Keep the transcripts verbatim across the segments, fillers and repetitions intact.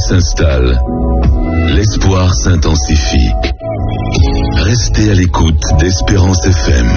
s'installe. L'espoir s'intensifie. Restez à l'écoute d'Espérance F M.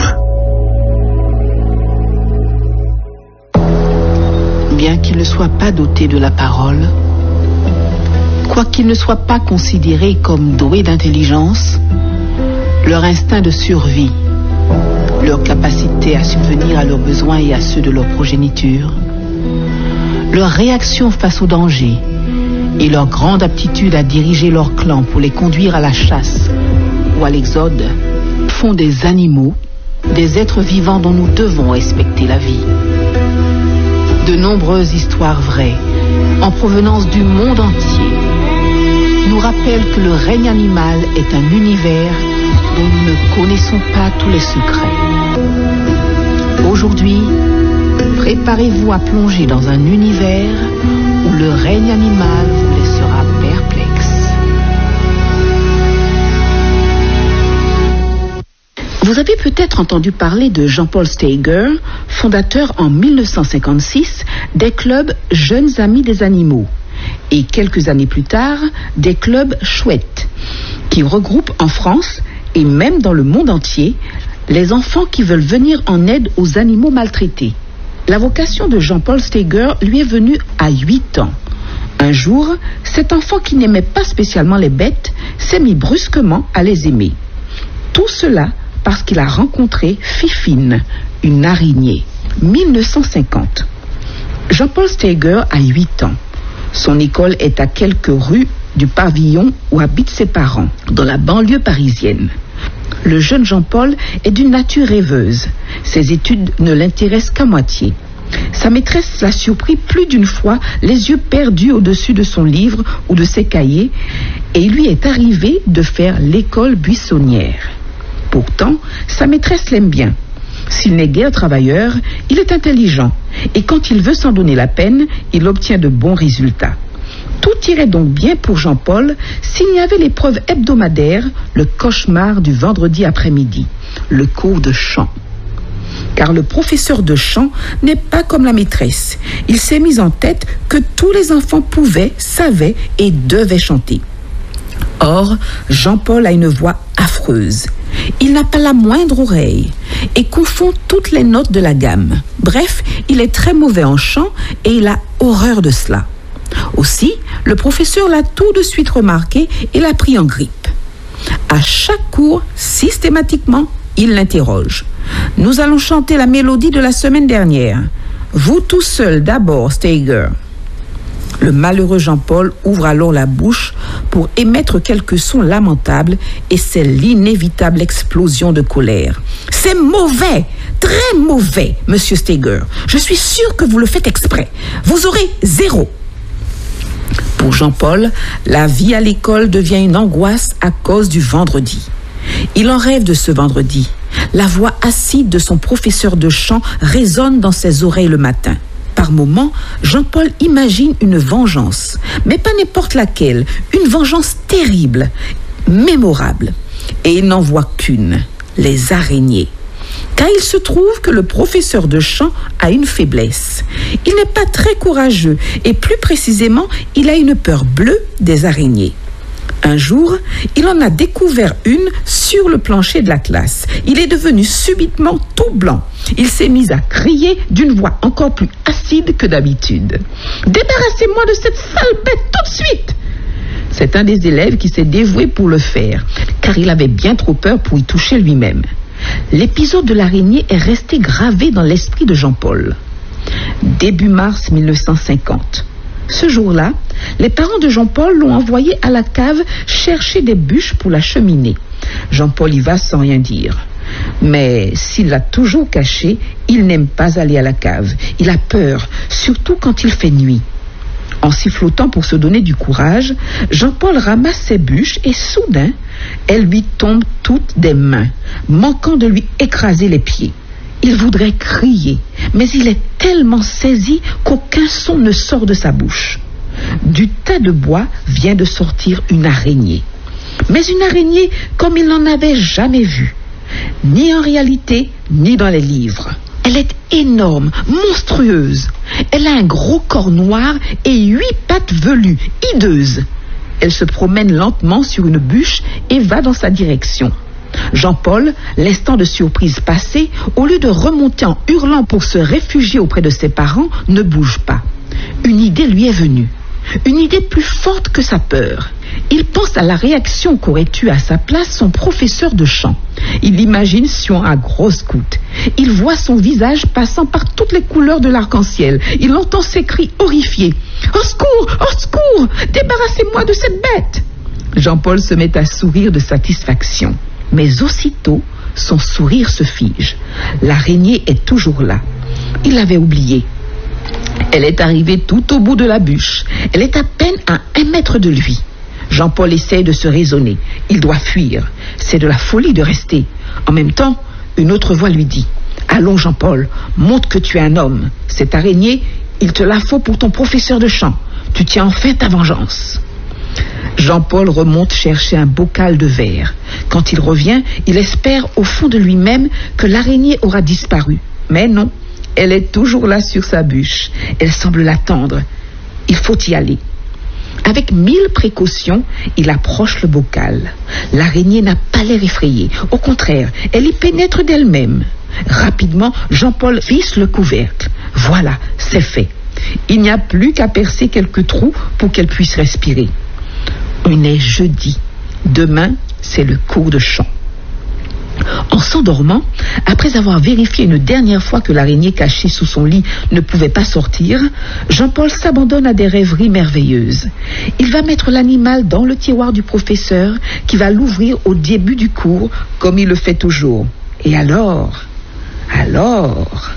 Bien qu'ils ne soient pas dotés de la parole, quoiqu'ils ne soient pas considérés comme doués d'intelligence, leur instinct de survie, leur capacité à subvenir à leurs besoins et à ceux de leur progéniture, leur réaction face au danger et leur grande aptitude à diriger leur clan pour les conduire à la chasse ou à l'exode font des animaux, des êtres vivants dont nous devons respecter la vie. De nombreuses histoires vraies, en provenance du monde entier, nous rappellent que le règne animal est un univers dont nous ne connaissons pas tous les secrets. Aujourd'hui, préparez-vous à plonger dans un univers où le règne animal vous laissera perplexe. Vous avez peut-être entendu parler de Jean-Paul Steiger, fondateur en mille neuf cent cinquante-six des clubs Jeunes Amis des Animaux et quelques années plus tard des clubs Chouettes, qui regroupent en France et même dans le monde entier les enfants qui veulent venir en aide aux animaux maltraités. La vocation de Jean-Paul Steiger lui est venue à huit ans. Un jour, cet enfant qui n'aimait pas spécialement les bêtes s'est mis brusquement à les aimer. Tout cela parce qu'il a rencontré Fifine, une araignée. mille neuf cent cinquante. Jean-Paul Steiger a huit ans. Son école est à quelques rues du pavillon où habitent ses parents, dans la banlieue parisienne. Le jeune Jean-Paul est d'une nature rêveuse. Ses études ne l'intéressent qu'à moitié. Sa maîtresse l'a surpris plus d'une fois, les yeux perdus au-dessus de son livre ou de ses cahiers, et il lui est arrivé de faire l'école buissonnière. Pourtant, sa maîtresse l'aime bien. S'il n'est guère travailleur, il est intelligent, et quand il veut s'en donner la peine, il obtient de bons résultats. Tout irait donc bien pour Jean-Paul s'il y avait l'épreuve hebdomadaire, le cauchemar du vendredi après-midi, le cours de chant. Car le professeur de chant n'est pas comme la maîtresse. Il s'est mis en tête que tous les enfants pouvaient, savaient et devaient chanter. Or, Jean-Paul a une voix affreuse. Il n'a pas la moindre oreille et confond toutes les notes de la gamme. Bref, il est très mauvais en chant et il a horreur de cela. Aussi, le professeur l'a tout de suite remarqué et l'a pris en grippe. À chaque cours, systématiquement, il l'interroge. « Nous allons chanter la mélodie de la semaine dernière. Vous tout seul d'abord, Steiger. » Le malheureux Jean-Paul ouvre alors la bouche pour émettre quelques sons lamentables et c'est l'inévitable explosion de colère. « C'est mauvais, très mauvais, monsieur Steiger. Je suis sûr que vous le faites exprès. Vous aurez zéro. » Pour Jean-Paul, la vie à l'école devient une angoisse à cause du vendredi. Il en rêve de ce vendredi. La voix acide de son professeur de chant résonne dans ses oreilles le matin. Par moments, Jean-Paul imagine une vengeance, mais pas n'importe laquelle, une vengeance terrible, mémorable. Et il n'en voit qu'une, les araignées. Car il se trouve que le professeur de chant a une faiblesse. Il n'est pas très courageux et plus précisément, il a une peur bleue des araignées. Un jour, il en a découvert une sur le plancher de la classe. Il est devenu subitement tout blanc. Il s'est mis à crier d'une voix encore plus acide que d'habitude. « Débarrassez-moi de cette sale bête tout de suite !» C'est un des élèves qui s'est dévoué pour le faire, car il avait bien trop peur pour y toucher lui-même. L'épisode de l'araignée est resté gravé dans l'esprit de Jean-Paul. Début mars mille neuf cent cinquante. Ce jour-là, les parents de Jean-Paul l'ont envoyé à la cave chercher des bûches pour la cheminée. Jean-Paul y va sans rien dire. Mais s'il l'a toujours caché, il n'aime pas aller à la cave. Il a peur, surtout quand il fait nuit. En sifflotant pour se donner du courage, Jean-Paul ramasse ses bûches et soudain, elles lui tombent toutes des mains, manquant de lui écraser les pieds. Il voudrait crier, mais il est tellement saisi qu'aucun son ne sort de sa bouche. Du tas de bois vient de sortir une araignée. Mais une araignée comme il n'en avait jamais vu, ni en réalité, ni dans les livres. Elle est énorme, monstrueuse. Elle a un gros corps noir et huit pattes velues, hideuses. Elle se promène lentement sur une bûche et va dans sa direction. Jean-Paul, l'instant de surprise passé, au lieu de remonter en hurlant pour se réfugier auprès de ses parents, ne bouge pas. Une idée lui est venue. Une idée plus forte que sa peur. Il pense à la réaction qu'aurait eue à sa place son professeur de chant. Il l'imagine sur un gros scout. Il voit son visage passant par toutes les couleurs de l'arc-en-ciel. Il entend ses cris horrifiés. « Au secours! Au secours! Débarrassez-moi de cette bête !» Jean-Paul se met à sourire de satisfaction. Mais aussitôt, son sourire se fige. L'araignée est toujours là. Il l'avait oubliée. Elle est arrivée tout au bout de la bûche. Elle est à peine à un mètre de lui. Jean-Paul essaie de se raisonner. Il doit fuir. C'est de la folie de rester. En même temps, une autre voix lui dit « Allons, Jean-Paul, montre que tu es un homme. Cette araignée, il te la faut pour ton professeur de chant. Tu tiens enfin ta vengeance. » Jean-Paul remonte chercher un bocal de verre. Quand il revient, il espère au fond de lui-même que l'araignée aura disparu. Mais non, elle est toujours là sur sa bûche. Elle semble l'attendre. Il faut y aller. Avec mille précautions, il approche le bocal. L'araignée n'a pas l'air effrayée. Au contraire, elle y pénètre d'elle-même. Rapidement, Jean-Paul visse le couvercle. Voilà, c'est fait. Il n'y a plus qu'à percer quelques trous pour qu'elle puisse respirer. On est jeudi. Demain, c'est le cours de chant. En s'endormant, après avoir vérifié une dernière fois que l'araignée cachée sous son lit ne pouvait pas sortir, Jean-Paul s'abandonne à des rêveries merveilleuses. Il va mettre l'animal dans le tiroir du professeur qui va l'ouvrir au début du cours, comme il le fait toujours. Et alors, alors...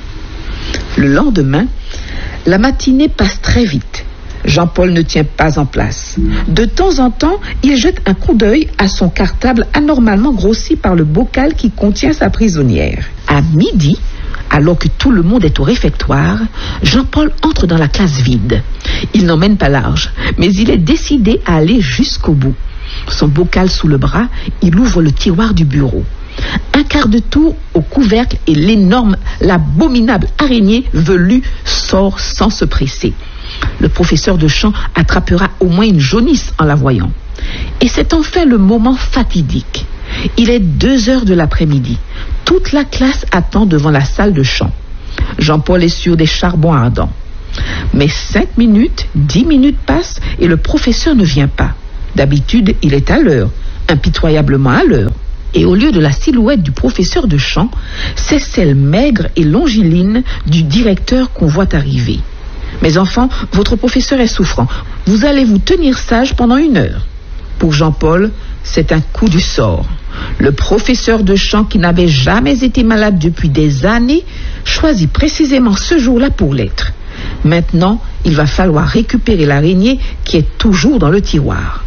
Le lendemain, la matinée passe très vite. Jean-Paul ne tient pas en place. De temps en temps, il jette un coup d'œil à son cartable anormalement grossi par le bocal qui contient sa prisonnière. À midi, alors que tout le monde est au réfectoire, Jean-Paul entre dans la classe vide. Il n'emmène pas large, mais il est décidé à aller jusqu'au bout. Son bocal sous le bras, il ouvre le tiroir du bureau. Un quart de tour au couvercle et l'énorme, l'abominable araignée velue sort sans se presser. Le professeur de chant attrapera au moins une jaunisse en la voyant. Et c'est enfin le moment fatidique. Il est deux heures de l'après-midi. Toute la classe attend devant la salle de chant. Jean-Paul est sur des charbons ardents. Mais cinq minutes, dix minutes passent et le professeur ne vient pas. D'habitude, il est à l'heure, impitoyablement à l'heure. Et au lieu de la silhouette du professeur de chant, c'est celle maigre et longiline du directeur qu'on voit arriver. Mes enfants, votre professeur est souffrant. Vous allez vous tenir sage pendant une heure. Pour Jean-Paul, c'est un coup du sort. Le professeur de chant, qui n'avait jamais été malade depuis des années, choisit précisément ce jour-là pour l'être. Maintenant, il va falloir récupérer l'araignée qui est toujours dans le tiroir.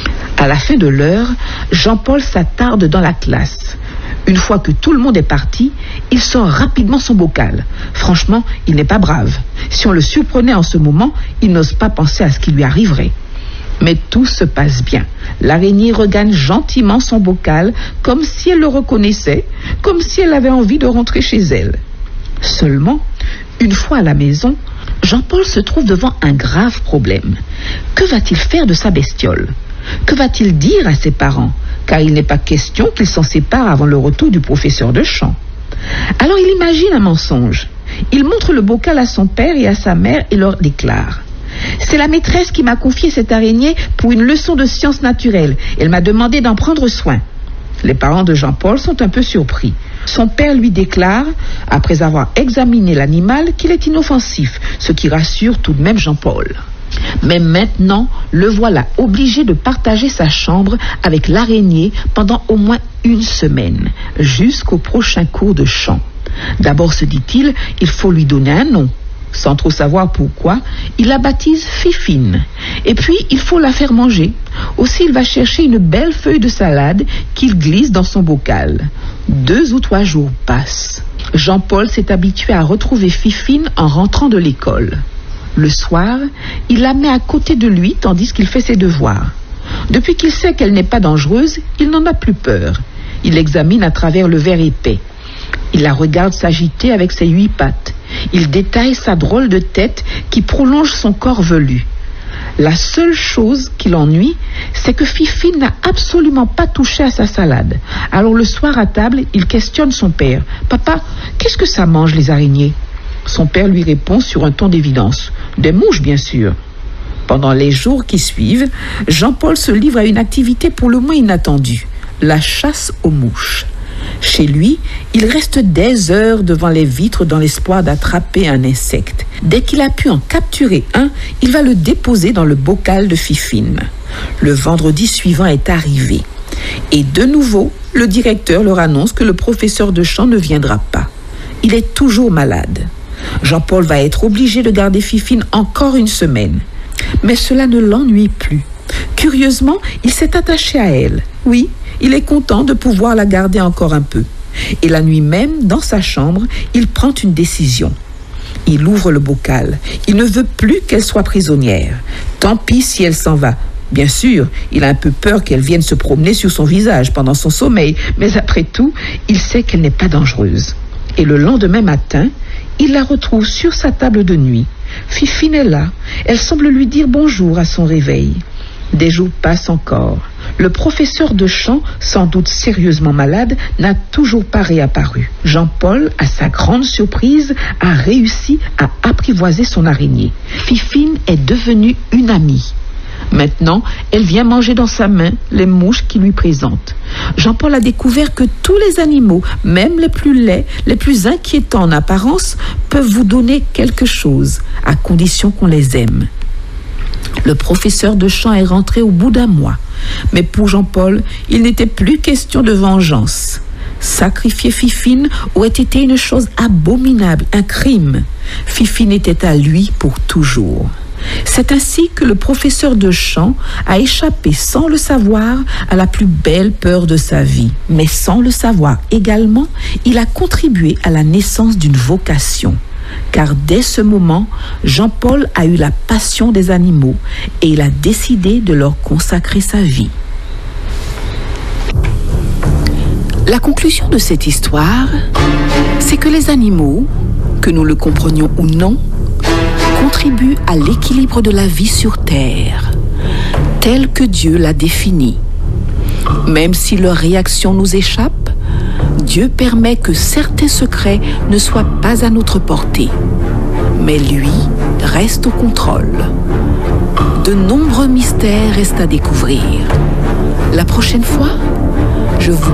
À la fin de l'heure, Jean-Paul s'attarde dans la classe. Une fois que tout le monde est parti, il sort rapidement son bocal. Franchement, il n'est pas brave. Si on le surprenait en ce moment, il n'ose pas penser à ce qui lui arriverait. Mais tout se passe bien. L'araignée regagne gentiment son bocal, comme si elle le reconnaissait, comme si elle avait envie de rentrer chez elle. Seulement, une fois à la maison, Jean-Paul se trouve devant un grave problème. Que va-t-il faire de sa bestiole ? Que va-t-il dire à ses parents ? Car il n'est pas question qu'il s'en sépare avant le retour du professeur de chant. Alors il imagine un mensonge. Il montre le bocal à son père et à sa mère et leur déclare « C'est la maîtresse qui m'a confié cette araignée pour une leçon de sciences naturelles. Elle m'a demandé d'en prendre soin. » Les parents de Jean-Paul sont un peu surpris. Son père lui déclare, après avoir examiné l'animal, qu'il est inoffensif, ce qui rassure tout de même Jean-Paul. Mais maintenant, le voilà obligé de partager sa chambre avec l'araignée pendant au moins une semaine, jusqu'au prochain cours de chant. D'abord, se dit-il, il faut lui donner un nom. Sans trop savoir pourquoi, il la baptise Fifine. Et puis, il faut la faire manger. Aussi, il va chercher une belle feuille de salade qu'il glisse dans son bocal. Deux ou trois jours passent. Jean-Paul s'est habitué à retrouver Fifine en rentrant de l'école. Le soir, il la met à côté de lui tandis qu'il fait ses devoirs. Depuis qu'il sait qu'elle n'est pas dangereuse, il n'en a plus peur. Il l'examine à travers le verre épais. Il la regarde s'agiter avec ses huit pattes. Il détaille sa drôle de tête qui prolonge son corps velu. La seule chose qui l'ennuie, c'est que Fifine n'a absolument pas touché à sa salade. Alors le soir à table, il questionne son père. « Papa, qu'est-ce que ça mange les araignées ?» Son père lui répond sur un ton d'évidence. « Des mouches, bien sûr. » Pendant les jours qui suivent, Jean-Paul se livre à une activité pour le moins inattendue, la chasse aux mouches. Chez lui, il reste des heures devant les vitres dans l'espoir d'attraper un insecte. Dès qu'il a pu en capturer un, il va le déposer dans le bocal de Fifine. Le vendredi suivant est arrivé. Et de nouveau, le directeur leur annonce que le professeur de chant ne viendra pas. Il est toujours malade. Jean-Paul va être obligé de garder Fifine encore une semaine. Mais cela ne l'ennuie plus. Curieusement, il s'est attaché à elle. Oui, il est content de pouvoir la garder encore un peu. Et la nuit même, dans sa chambre, il prend une décision. Il ouvre le bocal. Il ne veut plus qu'elle soit prisonnière. Tant pis si elle s'en va. Bien sûr, il a un peu peur qu'elle vienne se promener sur son visage pendant son sommeil, mais après tout, il sait qu'elle n'est pas dangereuse. Et le lendemain matin, il la retrouve sur sa table de nuit. Fifine est là. Elle semble lui dire bonjour à son réveil. Des jours passent encore. Le professeur de chant, sans doute sérieusement malade, n'a toujours pas réapparu. Jean-Paul, à sa grande surprise, a réussi à apprivoiser son araignée. Fifine est devenue une amie. Maintenant, elle vient manger dans sa main les mouches qu'il lui présente. Jean-Paul a découvert que tous les animaux, même les plus laids, les plus inquiétants en apparence, peuvent vous donner quelque chose, à condition qu'on les aime. Le professeur de chant est rentré au bout d'un mois. Mais pour Jean-Paul, il n'était plus question de vengeance. Sacrifier Fifine aurait été une chose abominable, un crime. Fifine était à lui pour toujours. C'est ainsi que le professeur de chant a échappé sans le savoir à la plus belle peur de sa vie. Mais sans le savoir également, il a contribué à la naissance d'une vocation. Car dès ce moment, Jean-Paul a eu la passion des animaux et il a décidé de leur consacrer sa vie. La conclusion de cette histoire, c'est que les animaux, que nous le comprenions ou non, contribuent à l'équilibre de la vie sur Terre, tel que Dieu l'a défini. Même si leurs réactions nous échappent, Dieu permet que certains secrets ne soient pas à notre portée. Mais lui reste au contrôle. De nombreux mystères restent à découvrir. La prochaine fois, je vous